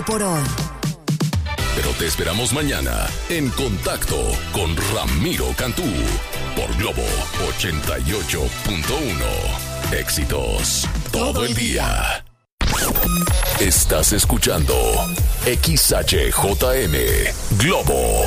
por hoy. Pero te esperamos mañana en Contacto con Ramiro Cantú por Globo 88.1. Éxitos todo el día. Estás escuchando XHJM Globo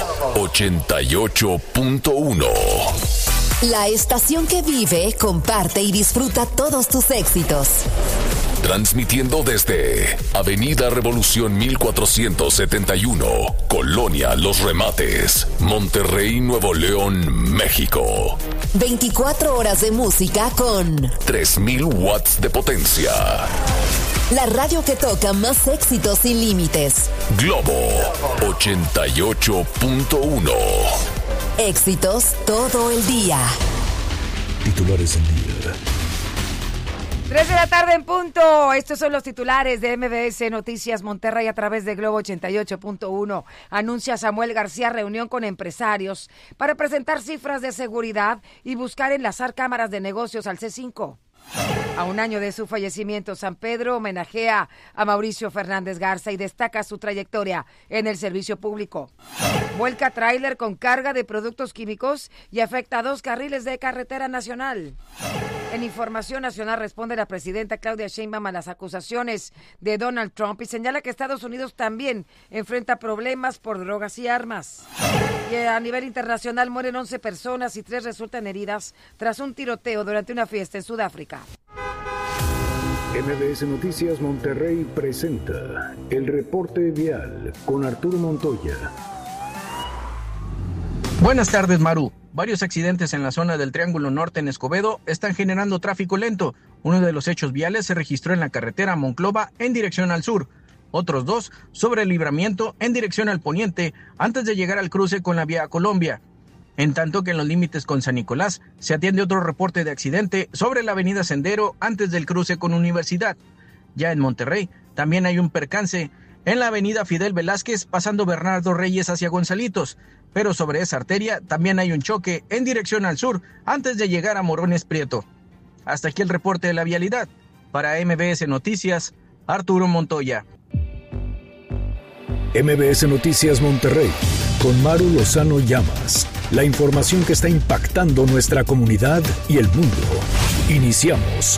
88.1. La estación que vive, comparte y disfruta todos tus éxitos. Transmitiendo desde Avenida Revolución 1471, Colonia Los Remates, Monterrey, Nuevo León, México. 24 horas de música con 3000 watts de potencia. La radio que toca más éxitos sin límites. Globo 88.1. Éxitos todo el día. Titulares del día. 3 de la tarde en punto. Estos son los titulares de MBS Noticias Monterrey a través de Globo 88.1. Anuncia Samuel García reunión con empresarios para presentar cifras de seguridad y buscar enlazar cámaras de negocios al C5. A un año de su fallecimiento, San Pedro homenajea a Mauricio Fernández Garza y destaca su trayectoria en el servicio público. Vuelca tráiler con carga de productos químicos y afecta a 2 carriles de carretera nacional. En Información Nacional responde la presidenta Claudia Sheinbaum a las acusaciones de Donald Trump y señala que Estados Unidos también enfrenta problemas por drogas y armas. Y a nivel internacional mueren 11 personas y 3 resultan heridas tras un tiroteo durante una fiesta en Sudáfrica. MBS Noticias Monterrey presenta el reporte vial con Arturo Montoya. Buenas tardes, Maru. Varios accidentes en la zona del Triángulo Norte en Escobedo están generando tráfico lento. Uno de los hechos viales se registró en la carretera Monclova en dirección al sur. Otros 2 sobre el Libramiento en dirección al poniente antes de llegar al cruce con la vía Colombia. En tanto que en los límites con San Nicolás se atiende otro reporte de accidente sobre la avenida Sendero antes del cruce con Universidad. Ya en Monterrey también hay un percance en la avenida Fidel Velázquez pasando Bernardo Reyes hacia Gonzalitos, pero sobre esa arteria también hay un choque en dirección al sur antes de llegar a Morones Prieto. Hasta aquí el reporte de la vialidad. Para MBS Noticias, Arturo Montoya. MBS Noticias Monterrey con Maru Lozano Llamas. La información que está impactando nuestra comunidad y el mundo. Iniciamos.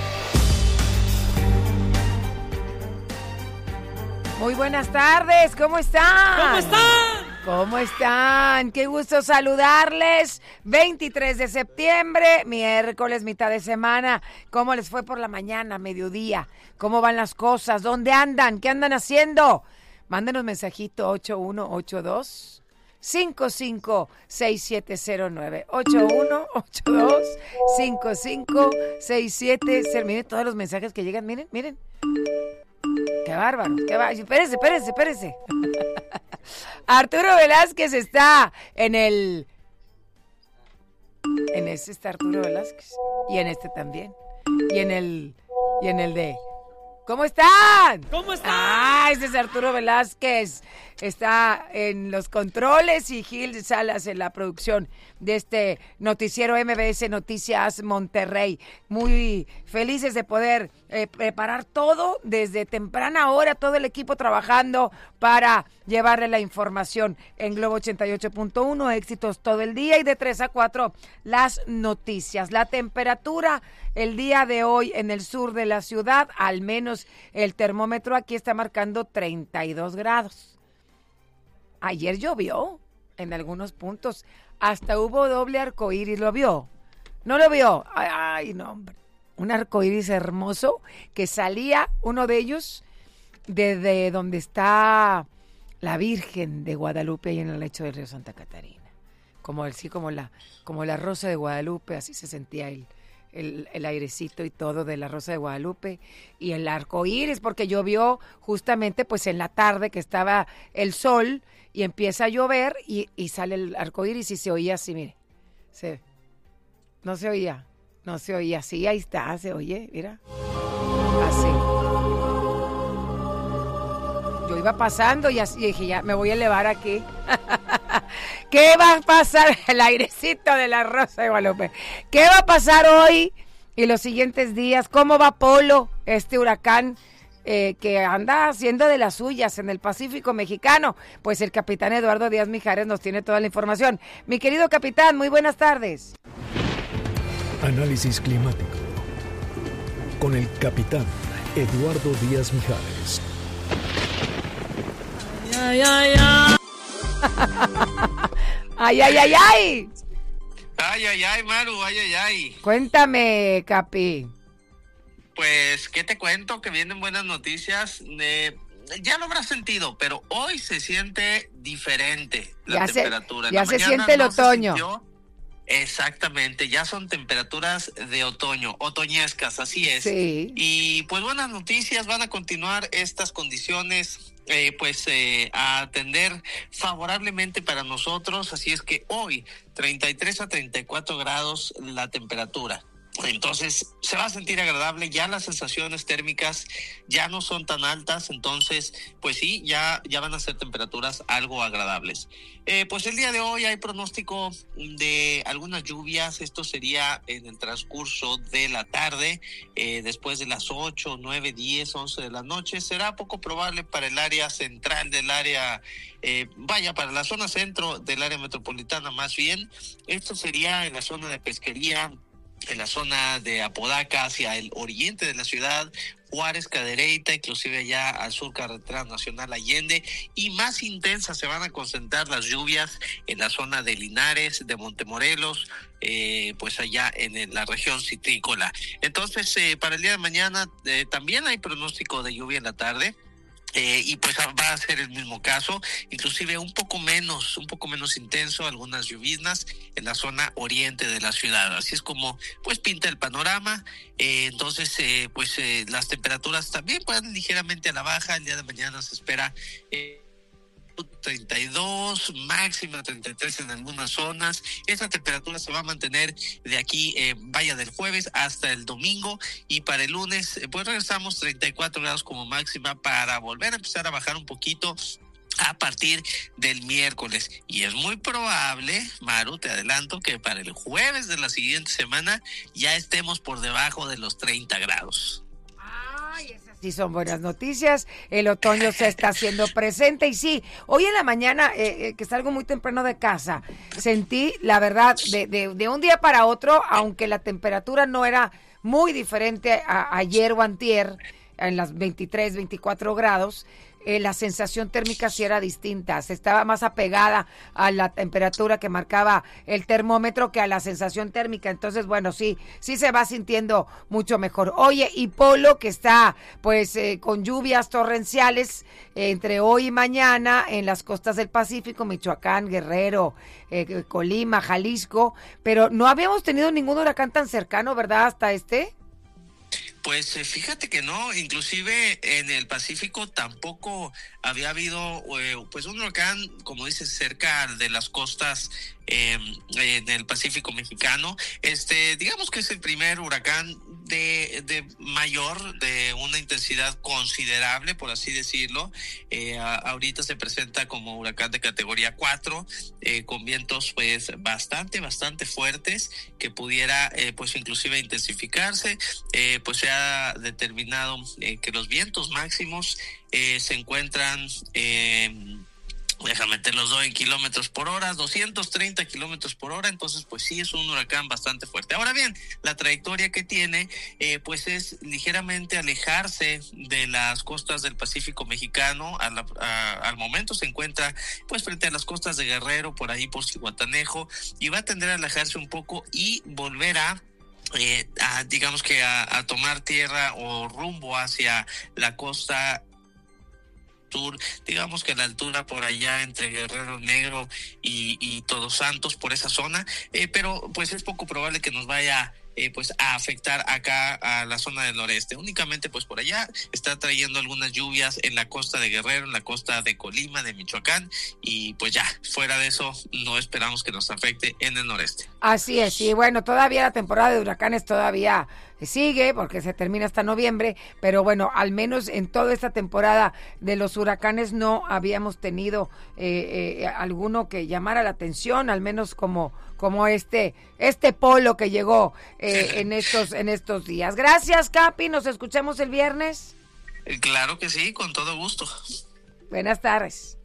Muy buenas tardes, ¿cómo están? ¿Cómo están? ¿Cómo están? Qué gusto saludarles. 23 de septiembre, miércoles, mitad de semana. ¿Cómo les fue por la mañana, mediodía? ¿Cómo van las cosas? ¿Dónde andan? ¿Qué andan haciendo? Mándenos mensajito 8182-556709. 8182-556709. Miren todos los mensajes que llegan. Miren. Qué bárbaro. Espérese. Arturo Velázquez está en este está Arturo Velázquez. Y en este también. Y en el de... ¿Cómo están? ¿Cómo están? Este es Arturo Velázquez. Está en los controles y Gil Salas en la producción de este noticiero MBS Noticias Monterrey. Muy felices de poder preparar todo desde temprana hora, todo el equipo trabajando para llevarle la información en Globo 88.1, éxitos todo el día y de 3 a 4 las noticias. La temperatura el día de hoy en el sur de la ciudad, al menos el termómetro aquí está marcando 32 grados. Ayer llovió en algunos puntos, hasta hubo doble arcoíris, ¿lo vio? ¿No lo vio? Ay, no, hombre. Un arcoíris hermoso que salía, uno de ellos, desde donde está la Virgen de Guadalupe, ahí en el lecho del río Santa Catarina. Como la Rosa de Guadalupe, así se sentía el airecito y todo de la Rosa de Guadalupe y el arcoíris, porque llovió justamente pues en la tarde que estaba el sol y empieza a llover y sale el arcoíris y se oía así, mire. No se oía, sí, ahí está, se oye, mira. Así. Yo iba pasando y así dije, ya me voy a elevar aquí. ¿Qué va a pasar? El airecito de la Rosa de Guadalupe. ¿Qué va a pasar hoy y los siguientes días? ¿Cómo va Polo, este huracán que anda haciendo de las suyas en el Pacífico mexicano. Pues el capitán Eduardo Díaz Mijares nos tiene toda la información. Mi querido capitán, muy buenas tardes. Análisis climático con el capitán Eduardo Díaz Mijares. Ay, ay, ay. ¡Ay, ay, ay, ay! Ay, ay, ay, Maru, ay, ay, ay. Cuéntame, Capi. Pues, ¿qué te cuento? Que vienen buenas noticias. Ya lo habrás sentido, pero hoy se siente diferente la temperatura. Ya se siente el otoño. Exactamente, ya son temperaturas de otoño, otoñescas, así es. Sí. Y pues buenas noticias, van a continuar estas condiciones a atender favorablemente para nosotros, así es que hoy 33 a 34 grados la temperatura. Entonces se va a sentir agradable, ya las sensaciones térmicas ya no son tan altas, entonces pues sí, ya van a ser temperaturas algo agradables. Pues el día de hoy hay pronóstico de algunas lluvias, esto sería en el transcurso de la tarde, después de las 8, 9, 10, 11 de la noche, será poco probable para el área central del área, para la zona centro del área metropolitana más bien, esto sería en la zona de Pesquería, en la zona de Apodaca hacia el oriente de la ciudad, Juárez, Cadereyta, inclusive allá al sur carretera nacional Allende, y más intensas se van a concentrar las lluvias en la zona de Linares, de Montemorelos, pues allá en la región citrícola. Entonces para el día de mañana también hay pronóstico de lluvia en la tarde. Y pues va a ser el mismo caso, inclusive un poco menos intenso, algunas lloviznas en la zona oriente de la ciudad. Así es como pues pinta el panorama. Entonces las temperaturas también pueden ligeramente a la baja. El día de mañana se espera 32, máxima 33 en algunas zonas. Esa temperatura se va a mantener de aquí, del jueves hasta el domingo, y para el lunes pues regresamos 34 grados como máxima para volver a empezar a bajar un poquito a partir del miércoles. Y es muy probable, Maru, te adelanto, que para el jueves de la siguiente semana ya estemos por debajo de los 30 grados. Ay, esas sí son buenas noticias. El otoño se está haciendo presente. Y sí, hoy en la mañana, que salgo muy temprano de casa, sentí, la verdad, de un día para otro, aunque la temperatura no era muy diferente a ayer o antier, en las 23, 24 grados, la sensación térmica sí era distinta, se estaba más apegada a la temperatura que marcaba el termómetro que a la sensación térmica. Entonces, bueno, sí se va sintiendo mucho mejor. Oye, y Polo, que está pues con lluvias torrenciales entre hoy y mañana en las costas del Pacífico, Michoacán, Guerrero, Colima, Jalisco, pero no habíamos tenido ningún huracán tan cercano, ¿verdad? Hasta este. Pues fíjate que no, inclusive en el Pacífico tampoco había habido pues un huracán, como dices, cerca de las costas en el Pacífico mexicano. Digamos que es el primer huracán de mayor, de una intensidad considerable, por así decirlo. Ahorita se presenta como huracán de categoría 4, con vientos pues bastante fuertes, que pudiera pues inclusive intensificarse. Pues se ha determinado que los vientos máximos se encuentran déjame te los doy en kilómetros por hora, 230 kilómetros por hora. Entonces pues sí es un huracán bastante fuerte. Ahora bien, la trayectoria que tiene pues es ligeramente alejarse de las costas del Pacífico mexicano. Al momento se encuentra pues frente a las costas de Guerrero, por ahí por Zihuatanejo, y va a tender a alejarse un poco y volver a tomar tierra o rumbo hacia la costa sur, digamos que a la altura por allá entre Guerrero Negro y Todos Santos, por esa zona, pero pues es poco probable que nos vaya pues a afectar acá a la zona del noreste. Únicamente pues por allá está trayendo algunas lluvias en la costa de Guerrero, en la costa de Colima, de Michoacán, y pues ya, fuera de eso no esperamos que nos afecte en el noreste. Así es, y bueno, todavía la temporada de huracanes todavía sigue, porque se termina hasta noviembre, pero bueno, al menos en toda esta temporada de los huracanes no habíamos tenido alguno que llamara la atención, al menos como este Polo que llegó en estos días. Gracias, Capi, nos escuchamos el viernes. Claro que sí, con todo gusto. Buenas tardes.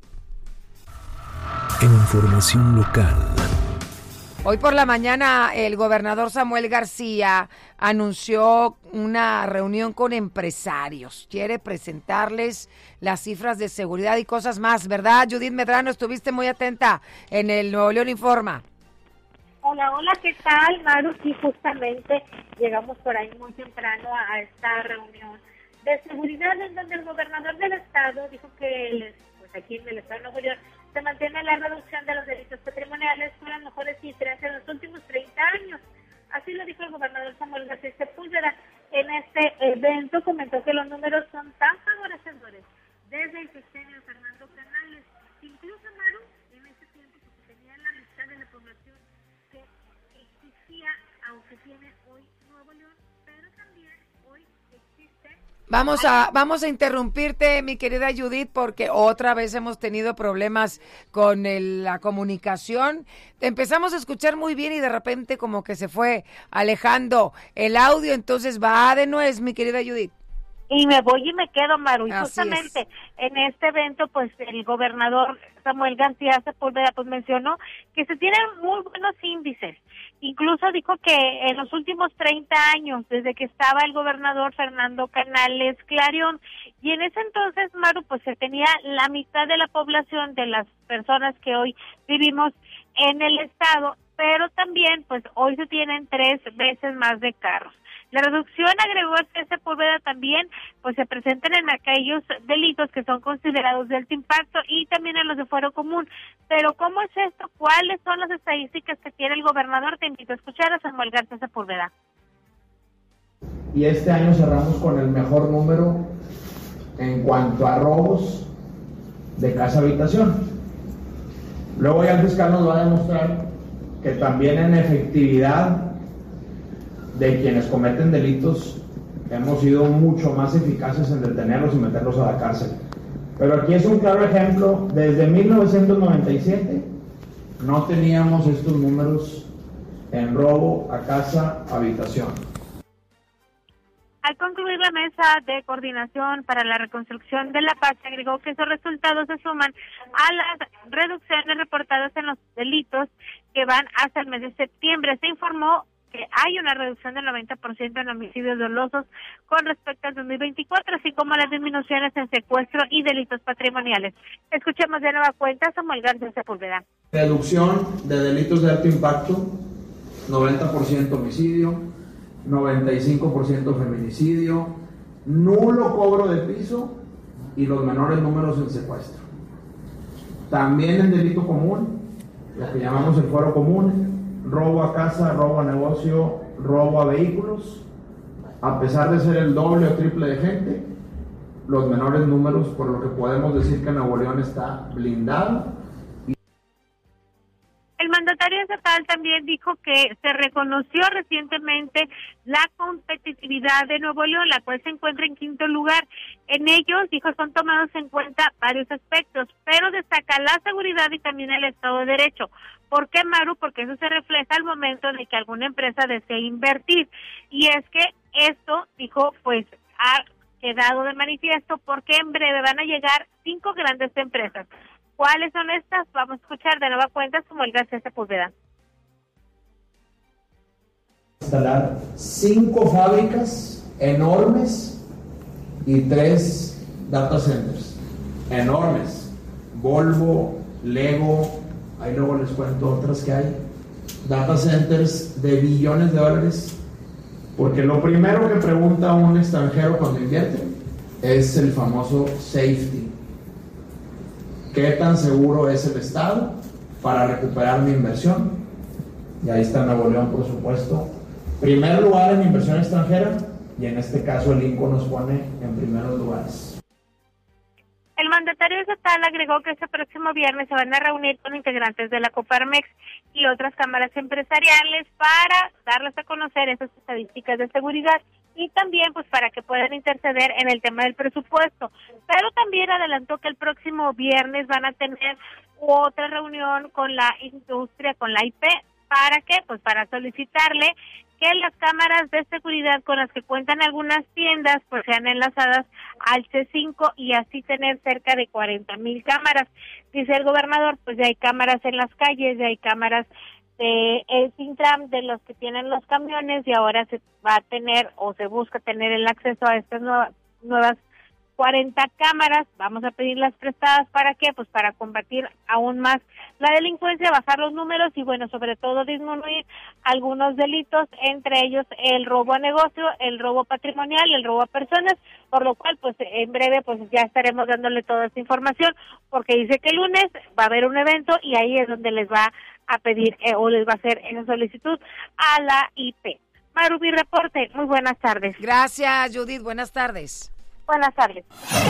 En información local. Hoy por la mañana el gobernador Samuel García anunció una reunión con empresarios. Quiere presentarles las cifras de seguridad y cosas más, ¿verdad? Judith Medrano, estuviste muy atenta en el Nuevo León Informa. Hola, ¿qué tal, Maru? Sí, justamente llegamos por ahí muy temprano a esta reunión de seguridad en donde el gobernador del estado dijo que pues aquí en el estado de Nuevo León se mantiene la reducción de los delitos patrimoniales con las mejores cifras en los últimos 30 años. Así lo dijo el gobernador Samuel García Sepúlveda. En este evento comentó que los números son tan favorecedores desde el sexenio de Fernando Canales. Incluso, Maru, en ese tiempo se tenía la mitad de la población que existía, aunque tiene hoy Nuevo León, pero también hoy existe... Vamos a interrumpirte, mi querida Judith, porque otra vez hemos tenido problemas con la comunicación. Te empezamos a escuchar muy bien y de repente como que se fue alejando el audio, entonces va de nuez, mi querida Judith. Y me voy y me quedo, Maru. Y Así justamente es. En este evento, pues el gobernador Samuel García Sepúlveda pues mencionó que se tienen muy buenos índices. Incluso dijo que en los últimos 30 años, desde que estaba el gobernador Fernando Canales Clarion, y en ese entonces, Maru, pues se tenía la mitad de la población de las personas que hoy vivimos en el estado, pero también, pues hoy se tienen 3 veces más de carros. La reducción, agregó Sepúlveda, también pues se presentan en aquellos delitos que son considerados de alto impacto y también en los de fuero común. Pero ¿cómo es esto? ¿Cuáles son las estadísticas que tiene el gobernador? Te invito a escuchar a Samuel García Sepúlveda. Y este año cerramos con el mejor número en cuanto a robos de casa-habitación. Luego ya el fiscal nos va a demostrar que también en efectividad de quienes cometen delitos hemos sido mucho más eficaces en detenerlos y meterlos a la cárcel. Pero aquí es un claro ejemplo, desde 1997 no teníamos estos números en robo a casa, habitación. Al concluir la mesa de coordinación para la reconstrucción de la paz, agregó que esos resultados se suman a las reducciones reportadas en los delitos que van hasta el mes de septiembre. Se informó que hay una reducción del 90% en homicidios dolosos con respecto al 2024, así como las disminuciones en secuestro y delitos patrimoniales. Escuchemos de nueva cuenta a Samuel García Sepúlveda. Reducción de delitos de alto impacto, 90% homicidio, 95% feminicidio, nulo cobro de piso y los menores números en secuestro. También en delito común, lo que llamamos el fuero común, robo a casa, robo a negocio, robo a vehículos, a pesar de ser el doble o triple de gente, los menores números, por lo que podemos decir que Nuevo León está blindado. El mandatario estatal también dijo que se reconoció recientemente la competitividad de Nuevo León, la cual se encuentra en 5º lugar. En ellos, dijo, son tomados en cuenta varios aspectos, pero destaca la seguridad y también el Estado de Derecho. ¿Por qué, Maru? Porque eso se refleja al momento de que alguna empresa desee invertir. Y es que esto, dijo, pues ha quedado de manifiesto porque en breve van a llegar 5 grandes empresas. ¿Cuáles son estas? Vamos a escuchar de nueva cuenta Samuel García Sepúlveda. Instalar 5 fábricas enormes y 3 data centers enormes. Volvo, Lego, ahí luego les cuento otras que hay. Data centers de billones de dólares, porque lo primero que pregunta un extranjero cuando invierte es el famoso safety. ¿Qué tan seguro es el Estado para recuperar mi inversión? Y ahí está Nuevo León, por supuesto. Primer lugar en inversión extranjera, y en este caso el INCO nos pone en primeros lugares. El mandatario estatal agregó que este próximo viernes se van a reunir con integrantes de la Coparmex y otras cámaras empresariales para darles a conocer esas estadísticas de seguridad y también pues para que puedan interceder en el tema del presupuesto. Pero también adelantó que el próximo viernes van a tener otra reunión con la industria, con la IP. ¿Para qué? Pues para solicitarle que las cámaras de seguridad con las que cuentan algunas tiendas pues sean enlazadas al C5 y así tener cerca de 40,000 cámaras. Dice el gobernador, pues ya hay cámaras en las calles, ya hay cámaras de el Sintram, de los que tienen los camiones, y ahora se va a tener o se busca tener el acceso a estas nuevas 40 cámaras. Vamos a pedirlas prestadas. ¿Para qué? Pues para combatir aún más la delincuencia, bajar los números y, bueno, sobre todo disminuir algunos delitos, entre ellos el robo a negocio, el robo patrimonial y el robo a personas, por lo cual, pues en breve, pues ya estaremos dándole toda esta información, porque dice que el lunes va a haber un evento y ahí es donde les va a pedir o les va a hacer esa solicitud a la IP. Maru, mi reporte. Muy buenas tardes. Gracias, Judith. Buenas tardes. Buenas tardes.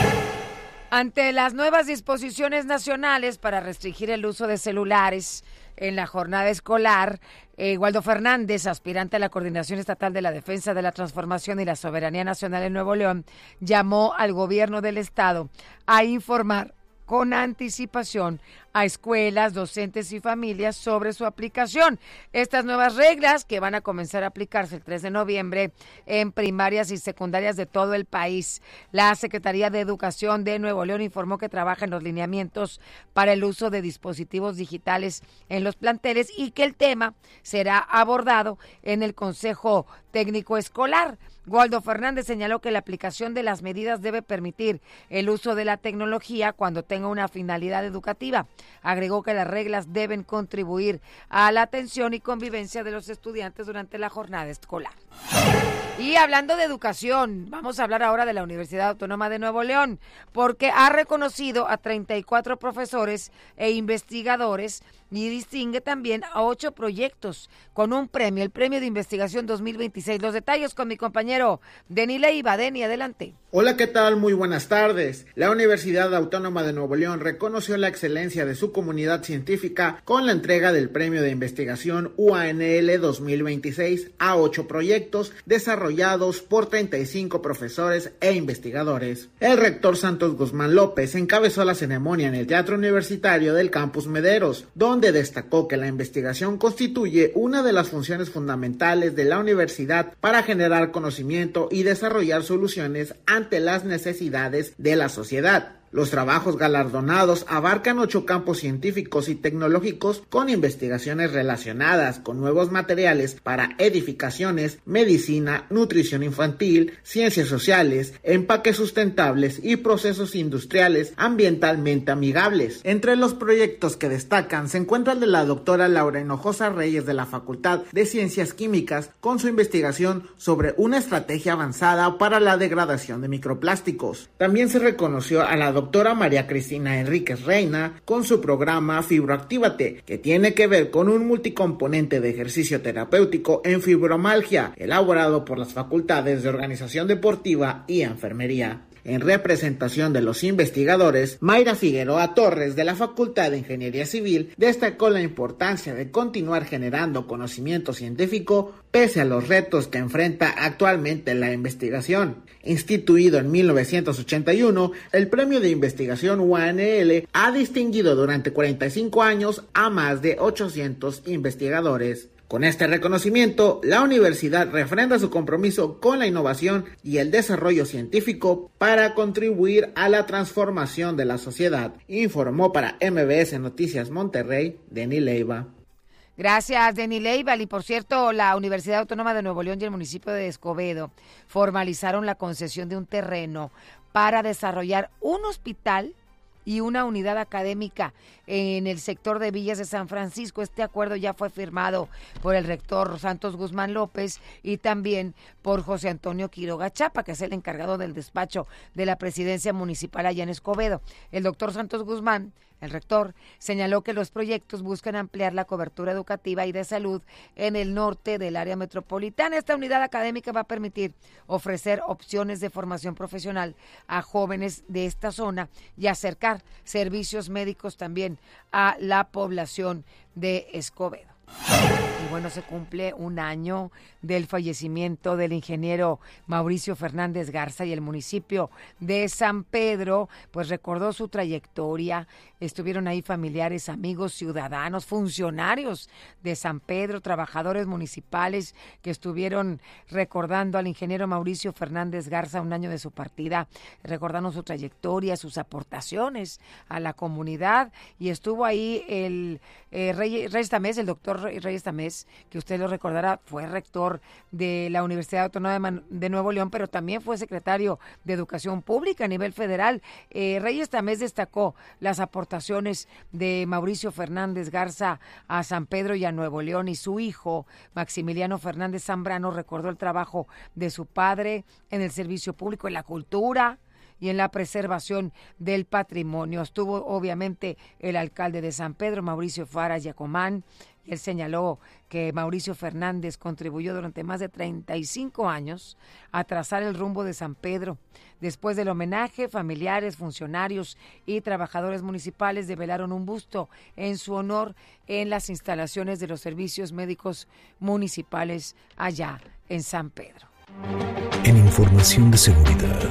Ante las nuevas disposiciones nacionales para restringir el uso de celulares en la jornada escolar, Waldo Fernández, aspirante a la Coordinación Estatal de la Defensa de la Transformación y la Soberanía Nacional en Nuevo León, llamó al gobierno del estado a informar con anticipación a escuelas, docentes y familias sobre su aplicación. Estas nuevas reglas, que van a comenzar a aplicarse el 3 de noviembre en primarias y secundarias de todo el país. La Secretaría de Educación de Nuevo León informó que trabaja en los lineamientos para el uso de dispositivos digitales en los planteles y que el tema será abordado en el Consejo Técnico Escolar. Waldo Fernández señaló que la aplicación de las medidas debe permitir el uso de la tecnología cuando tenga una finalidad educativa. Agregó que las reglas deben contribuir a la atención y convivencia de los estudiantes durante la jornada escolar. Y hablando de educación, vamos a hablar ahora de la Universidad Autónoma de Nuevo León, porque ha reconocido a 34 profesores e investigadores y distingue también a 8 proyectos con un premio, el Premio de Investigación 2026. Los detalles con mi compañero Denny Leiva. Denny, adelante. Hola, ¿qué tal? Muy buenas tardes. La Universidad Autónoma de Nuevo León reconoció la excelencia de su comunidad científica con la entrega del Premio de Investigación UANL 2026 a 8 proyectos desarrollados por 35 profesores e investigadores. El rector Santos Guzmán López encabezó la ceremonia en el Teatro Universitario del Campus Mederos, donde destacó que la investigación constituye una de las funciones fundamentales de la universidad para generar conocimiento y desarrollar soluciones ante las necesidades de la sociedad. Los trabajos galardonados abarcan 8 campos científicos y tecnológicos con investigaciones relacionadas con nuevos materiales para edificaciones, medicina, nutrición infantil, ciencias sociales, empaques sustentables y procesos industriales ambientalmente amigables. Entre los proyectos que destacan se encuentra el de la doctora Laura Hinojosa Reyes de la Facultad de Ciencias Químicas con su investigación sobre una estrategia avanzada para la degradación de microplásticos. También se reconoció a la doctora María Cristina Enríquez Reina con su programa Fibroactívate, que tiene que ver con un multicomponente de ejercicio terapéutico en fibromialgia, elaborado por las facultades de Organización Deportiva y Enfermería. En representación de los investigadores, Mayra Figueroa Torres, de la Facultad de Ingeniería Civil, destacó la importancia de continuar generando conocimiento científico pese a los retos que enfrenta actualmente la investigación. Instituido en 1981, el Premio de Investigación UANL ha distinguido durante 45 años a más de 800 investigadores. Con este reconocimiento, la universidad refrenda su compromiso con la innovación y el desarrollo científico para contribuir a la transformación de la sociedad, informó para MBS Noticias Monterrey, Denny Leiva. Gracias, Denny Leiva. Y por cierto, la Universidad Autónoma de Nuevo León y el municipio de Escobedo formalizaron la concesión de un terreno para desarrollar un hospital y una unidad académica en el sector de Villas de San Francisco. Este acuerdo ya fue firmado por el rector Santos Guzmán López y también por José Antonio Quiroga Chapa, que es el encargado del despacho de la presidencia municipal allá en Escobedo. El doctor Santos Guzmán, el rector, señaló que los proyectos buscan ampliar la cobertura educativa y de salud en el norte del área metropolitana. Esta unidad académica va a permitir ofrecer opciones de formación profesional a jóvenes de esta zona y acercar servicios médicos también a la población de Escobedo. Y bueno, se cumple un año del fallecimiento del ingeniero Mauricio Fernández Garza, y el municipio de San Pedro pues recordó su trayectoria. Estuvieron ahí familiares, amigos, ciudadanos, funcionarios de San Pedro, trabajadores municipales que estuvieron recordando al ingeniero Mauricio Fernández Garza un año de su partida, recordando su trayectoria, sus aportaciones a la comunidad. Y estuvo ahí el Reyes Tamés, el doctor Reyes Tamés, que usted lo recordará, fue rector de la Universidad Autónoma de Nuevo León, pero también fue secretario de Educación Pública a nivel federal. Reyes Tamés destacó las aportaciones de Mauricio Fernández Garza a San Pedro y a Nuevo León, y su hijo, Maximiliano Fernández Zambrano, recordó el trabajo de su padre en el servicio público, en la cultura y en la preservación del patrimonio. Estuvo obviamente el alcalde de San Pedro, Mauricio Fara Yacomán, y él señaló que Mauricio Fernández contribuyó durante más de 35 años a trazar el rumbo de San Pedro. Después del homenaje, familiares, funcionarios y trabajadores municipales develaron un busto en su honor en las instalaciones de los servicios médicos municipales allá en San Pedro. En información de seguridad.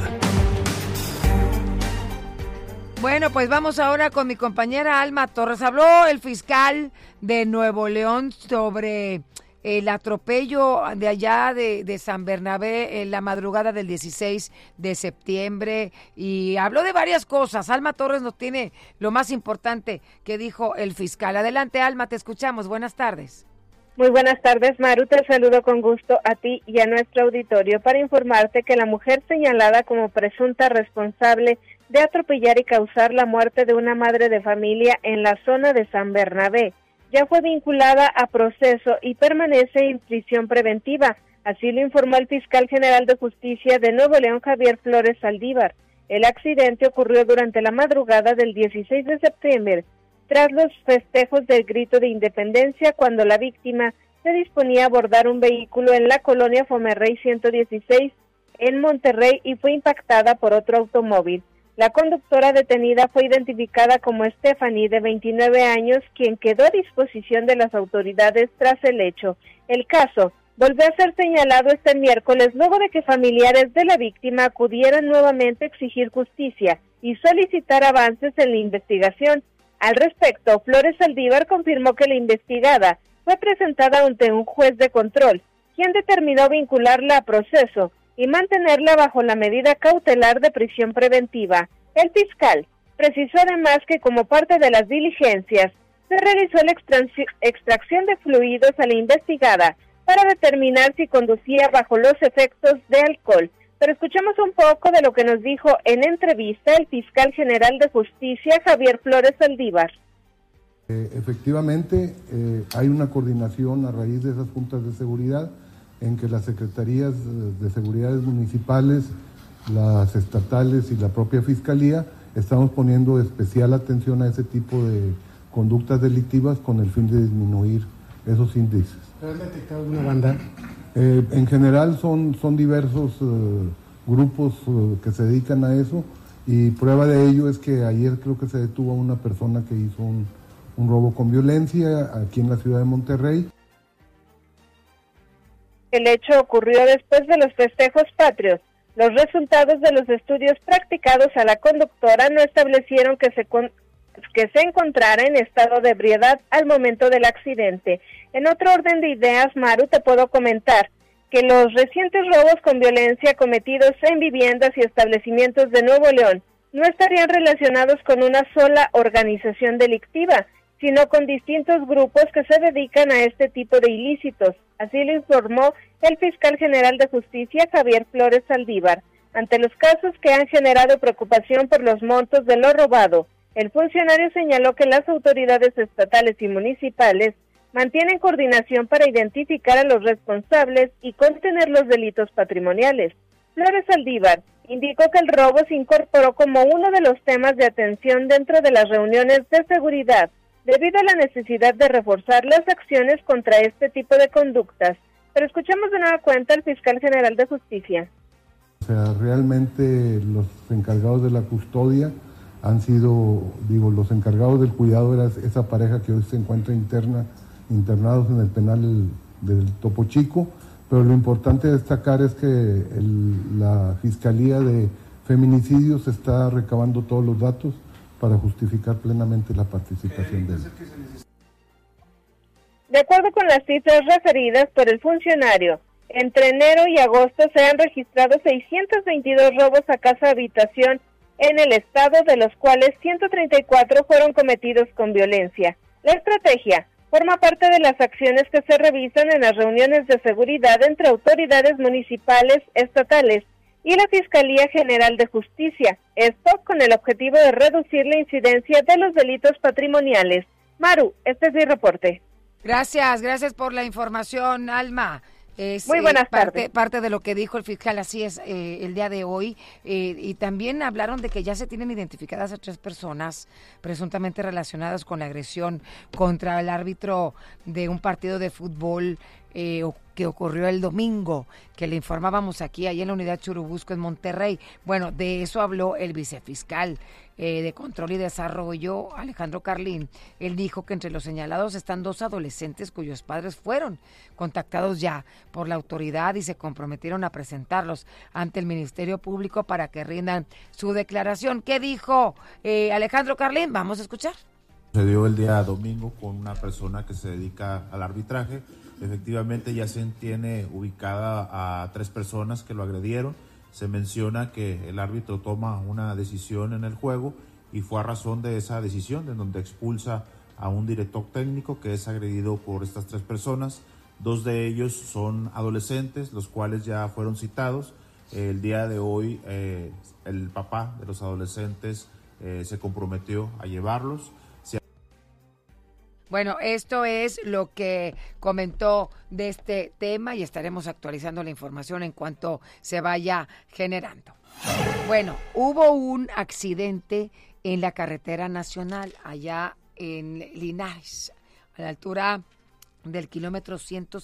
Bueno, pues vamos ahora con mi compañera Alma Torres. Habló el fiscal de Nuevo León sobre el atropello de allá de San Bernabé en la madrugada del 16 de septiembre y habló de varias cosas. Alma Torres nos tiene lo más importante que dijo el fiscal. Adelante, Alma, te escuchamos. Buenas tardes. Muy buenas tardes, Maru. Te saludo con gusto a ti y a nuestro auditorio para informarte que la mujer señalada como presunta responsable de atropellar y causar la muerte de una madre de familia en la zona de San Bernabé ya fue vinculada a proceso y permanece en prisión preventiva. Así lo informó el fiscal general de justicia de Nuevo León, Javier Flores Saldívar. El accidente ocurrió durante la madrugada del 16 de septiembre, tras los festejos del Grito de Independencia, cuando la víctima se disponía a abordar un vehículo en la colonia Fomerrey 116 en Monterrey y fue impactada por otro automóvil. La conductora detenida fue identificada como Stephanie, de 29 años, quien quedó a disposición de las autoridades tras el hecho. El caso volvió a ser señalado este miércoles luego de que familiares de la víctima acudieran nuevamente a exigir justicia y solicitar avances en la investigación. Al respecto, Flores Saldívar confirmó que la investigada fue presentada ante un juez de control, quien determinó vincularla a proceso y mantenerla bajo la medida cautelar de prisión preventiva. El fiscal precisó además que como parte de las diligencias se realizó la extracción de fluidos a la investigada para determinar si conducía bajo los efectos de alcohol. Pero escuchemos un poco de lo que nos dijo en entrevista el fiscal general de justicia, Javier Flores Saldívar. Efectivamente, hay una coordinación a raíz de esas juntas de seguridad en que las secretarías de seguridad municipales, las estatales y la propia fiscalía estamos poniendo especial atención a ese tipo de conductas delictivas con el fin de disminuir esos índices. ¿Han detectado alguna banda? En general son diversos grupos que se dedican a eso, y prueba de ello es que ayer creo que se detuvo a una persona que hizo un robo con violencia aquí en la ciudad de Monterrey. El hecho ocurrió después de los festejos patrios. Los resultados de los estudios practicados a la conductora no establecieron que se encontrara en estado de ebriedad al momento del accidente. En otro orden de ideas, Maru, te puedo comentar que los recientes robos con violencia cometidos en viviendas y establecimientos de Nuevo León no estarían relacionados con una sola organización delictiva, sino con distintos grupos que se dedican a este tipo de ilícitos. Así lo informó el fiscal general de justicia, Javier Flores Saldívar. Ante los casos que han generado preocupación por los montos de lo robado, el funcionario señaló que las autoridades estatales y municipales mantienen coordinación para identificar a los responsables y contener los delitos patrimoniales. Flores Saldívar indicó que el robo se incorporó como uno de los temas de atención dentro de las reuniones de seguridad, debido a la necesidad de reforzar las acciones contra este tipo de conductas. Pero escuchemos de nueva cuenta al fiscal general de justicia. O sea, realmente los encargados de la custodia han sido, los encargados del cuidado era esa pareja que hoy se encuentra interna internados en el penal del Topo Chico, pero lo importante de destacar es que la Fiscalía de Feminicidios está recabando todos los datos para justificar plenamente la participación de él. De acuerdo con las cifras referidas por el funcionario, entre enero y agosto se han registrado 622 robos a casa-habitación en el estado, de los cuales 134 fueron cometidos con violencia. La estrategia forma parte de las acciones que se revisan en las reuniones de seguridad entre autoridades municipales, estatales y la Fiscalía General de Justicia, esto con el objetivo de reducir la incidencia de los delitos patrimoniales. Maru, este es mi reporte. Gracias por la información, Alma. Muy buenas tardes. Parte de lo que dijo el fiscal, así es, el día de hoy. Y también hablaron de que ya se tienen identificadas a 3 personas presuntamente relacionadas con la agresión contra el árbitro de un partido de fútbol que ocurrió el domingo, que le informábamos aquí, en la unidad Churubusco en Monterrey. Bueno, de eso habló el vicefiscal de Control y Desarrollo, Alejandro Carlín. Él dijo que entre los señalados están 2 adolescentes cuyos padres fueron contactados ya por la autoridad y se comprometieron a presentarlos ante el Ministerio Público para que rindan su declaración. ¿Qué dijo Alejandro Carlín? Vamos a escuchar. Sucedió el día domingo con una persona que se dedica al arbitraje. Efectivamente ya se tiene ubicada a 3 personas que lo agredieron. Se menciona que el árbitro toma una decisión en el juego y fue a razón de esa decisión en donde expulsa a un director técnico que es agredido por estas 3 personas. 2 de ellos son adolescentes, los cuales ya fueron citados. El día de hoy el papá de los adolescentes se comprometió a llevarlos. Bueno, esto es lo que comentó de este tema y estaremos actualizando la información en cuanto se vaya generando. Bueno, hubo un accidente en la carretera nacional allá en Linares, a la altura del kilómetro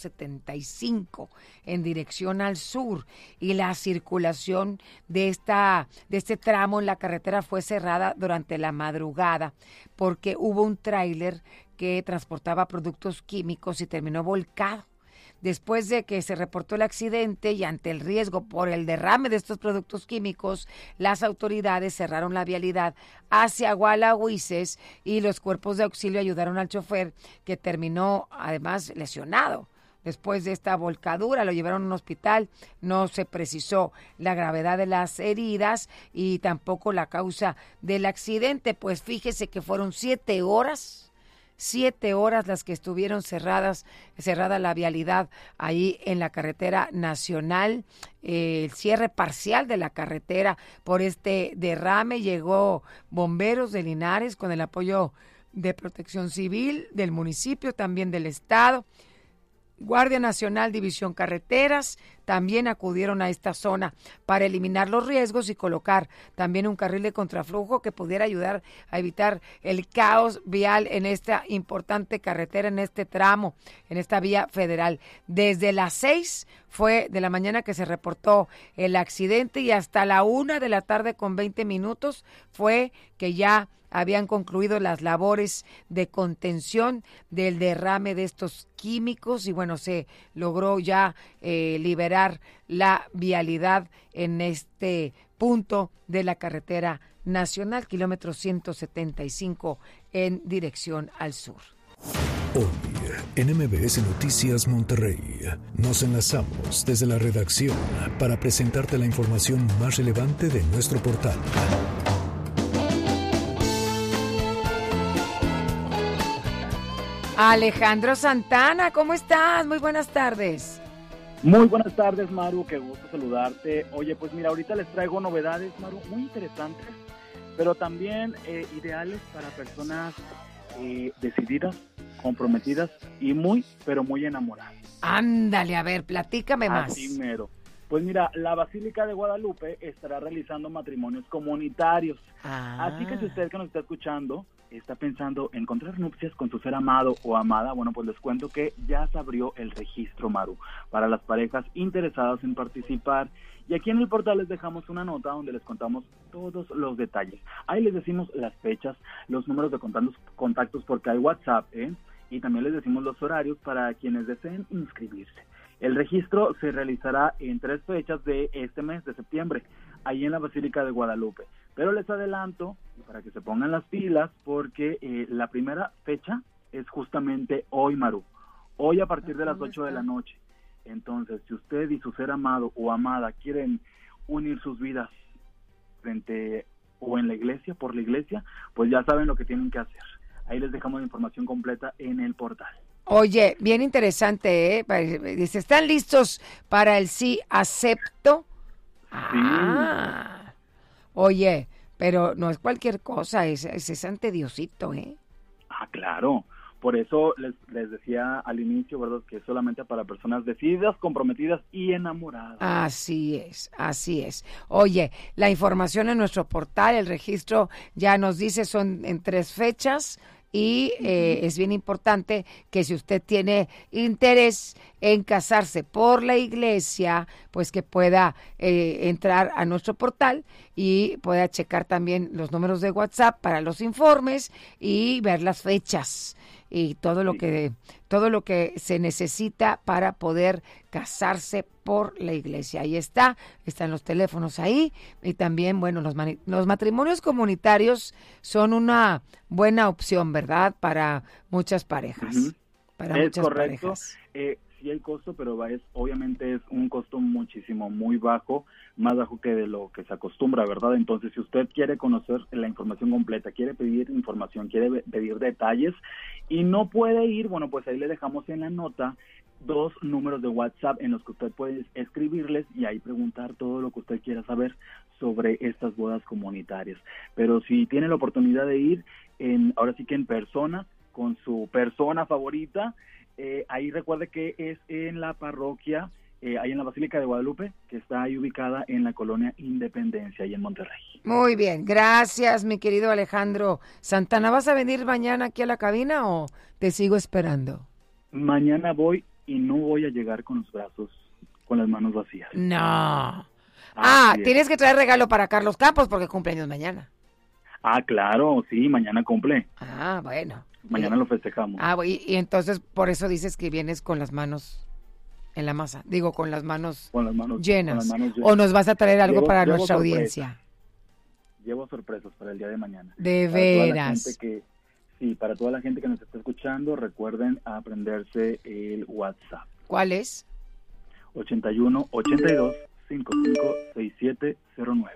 175 en dirección al sur, y la circulación de este tramo en la carretera fue cerrada durante la madrugada porque hubo un tráiler que transportaba productos químicos y terminó volcado. Después de que se reportó el accidente y ante el riesgo por el derrame de estos productos químicos, las autoridades cerraron la vialidad hacia Gualahuises y los cuerpos de auxilio ayudaron al chofer, que terminó además lesionado. Después de esta volcadura lo llevaron a un hospital, no se precisó la gravedad de las heridas y tampoco la causa del accidente, pues fíjese que fueron 7 horas las que estuvieron cerrada la vialidad ahí en la carretera nacional. El cierre parcial de la carretera por este derrame. Llegó bomberos de Linares con el apoyo de Protección Civil del municipio, también del estado. Guardia Nacional, División Carreteras, también acudieron a esta zona para eliminar los riesgos y colocar también un carril de contraflujo que pudiera ayudar a evitar el caos vial en esta importante carretera, en este tramo, en esta vía federal. Desde las 6 fue de la mañana que se reportó el accidente y hasta la 1:20 fue que ya habían concluido las labores de contención del derrame de estos químicos y bueno, se logró ya liberar la vialidad en este punto de la carretera nacional, kilómetro 175 en dirección al sur. Hoy, en MBS Noticias Monterrey, nos enlazamos desde la redacción para presentarte la información más relevante de nuestro portal. Alejandro Santana, ¿cómo estás? Muy buenas tardes. Muy buenas tardes, Maru, qué gusto saludarte. Oye, pues mira, ahorita les traigo novedades, Maru, muy interesantes, pero también ideales para personas decididas, comprometidas y muy, pero muy enamoradas. Ándale, a ver, platícame más. Así mero. Pues mira, la Basílica de Guadalupe estará realizando matrimonios comunitarios. Así que si usted que nos está escuchando está pensando en contraer nupcias con su ser amado o amada, bueno, pues les cuento que ya se abrió el registro, Maru, para las parejas interesadas en participar. Y aquí en el portal les dejamos una nota donde les contamos todos los detalles. Ahí les decimos las fechas, los números de contactos porque hay WhatsApp, y también les decimos los horarios para quienes deseen inscribirse. El registro se realizará en 3 fechas de este mes de septiembre, ahí en la Basílica de Guadalupe. Pero les adelanto, para que se pongan las pilas, porque la primera fecha es justamente hoy, Maru. Hoy a partir de las 8 de la noche. Entonces, si usted y su ser amado o amada quieren unir sus vidas frente o en la iglesia, por la iglesia, pues ya saben lo que tienen que hacer. Ahí les dejamos la información completa en el portal. Oye, bien interesante, ¿eh? Dice, ¿están listos para el sí acepto? Ah. Oye, pero no es cualquier cosa, es ante Diosito, ¿eh? Ah, claro. Por eso les decía al inicio, ¿verdad?, que es solamente para personas decididas, comprometidas y enamoradas. Así es, así es. Oye, la información en nuestro portal, el registro ya nos dice son en 3 fechas y es bien importante que si usted tiene interés en casarse por la iglesia, pues que pueda entrar a nuestro portal y pueda checar también los números de WhatsApp para los informes y ver las fechas y todo lo que se necesita para poder casarse por la iglesia. Ahí están los teléfonos ahí y también, bueno, los matrimonios comunitarios son una buena opción, ¿verdad? Para muchas parejas. Uh-huh. Para muchas correcto. parejas. Sí hay costo, pero obviamente es un costo muy bajo, más bajo que de lo que se acostumbra, ¿verdad? Entonces, si usted quiere conocer la información completa, quiere pedir información, quiere pedir detalles y no puede ir, bueno, pues ahí le dejamos en la nota 2 números de WhatsApp en los que usted puede escribirles y ahí preguntar todo lo que usted quiera saber sobre estas bodas comunitarias. Pero si tiene la oportunidad de ir, ahora sí que en persona, con su persona favorita, ahí recuerde que es en la parroquia, ahí en la Basílica de Guadalupe, que está ahí ubicada en la colonia Independencia, ahí en Monterrey. Muy bien, gracias, mi querido Alejandro Santana. ¿Vas a venir mañana aquí a la cabina o te sigo esperando? Mañana voy y no voy a llegar con las manos vacías. No. Así es. Tienes que traer regalo para Carlos Campos porque cumpleaños mañana. Ah, claro, sí, mañana cumple. Ah, bueno. Mañana lo festejamos. Y entonces por eso dices que vienes con las manos en la masa. Digo, con las manos llenas. ¿O nos vas a traer algo para nuestra audiencia? Llevo sorpresas para el día de mañana. De veras. Para toda la gente que nos está escuchando, recuerden aprenderse el WhatsApp. ¿Cuál es? 81 82 55 6709.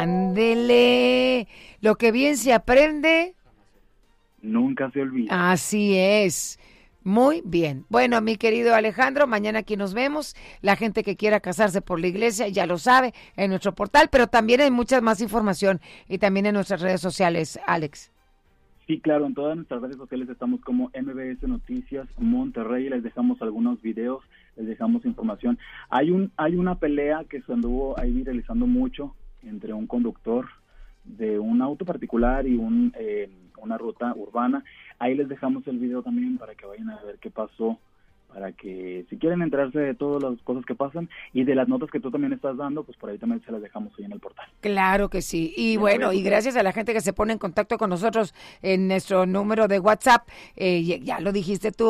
Ándele. Lo que bien se aprende nunca se olvida. Así es. Muy bien. Bueno, mi querido Alejandro, mañana aquí nos vemos. La gente que quiera casarse por la iglesia ya lo sabe en nuestro portal, pero también hay mucha más información y también en nuestras redes sociales, Alex. Sí, claro, en todas nuestras redes sociales estamos como MBS Noticias Monterrey, les dejamos algunos videos, les dejamos información. Hay una pelea que se anduvo ahí viralizando mucho entre un conductor de un auto particular y una ruta urbana. Ahí les dejamos el video también para que vayan a ver qué pasó, para que si quieren enterarse de todas las cosas que pasan y de las notas que tú también estás dando, pues por ahí también se las dejamos ahí en el portal. Claro que sí. Y bueno, y gracias a la gente que se pone en contacto con nosotros en nuestro número de WhatsApp, ya lo dijiste tú,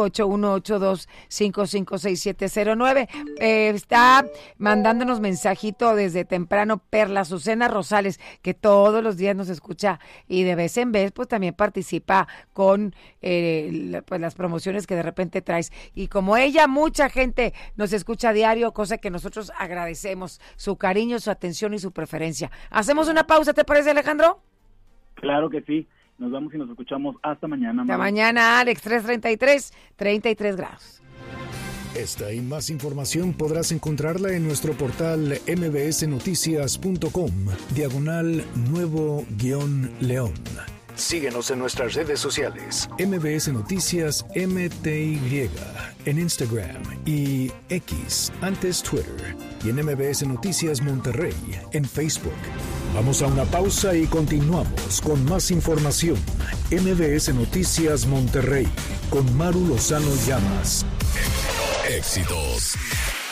8182-556709. Está mandándonos mensajito desde temprano Perla Azucena Rosales, que todos los días nos escucha y de vez en vez pues también participa con pues las promociones que de repente traes. Y como ella, mucha gente nos escucha a diario, cosa que nosotros agradecemos, su cariño, su atención y su preferencia. ¿Hacemos una pausa, te parece, Alejandro? Claro que sí. Nos vemos y nos escuchamos hasta mañana. Hasta mañana, Alex, 33 grados. Esta y más información podrás encontrarla en nuestro portal mbsnoticias.com/nuevo-león. Síguenos en nuestras redes sociales. MBS Noticias MTY en Instagram y X, antes Twitter, y en MBS Noticias Monterrey en Facebook. Vamos a una pausa y continuamos con más información. MBS Noticias Monterrey con Maru Lozano Llamas. Éxitos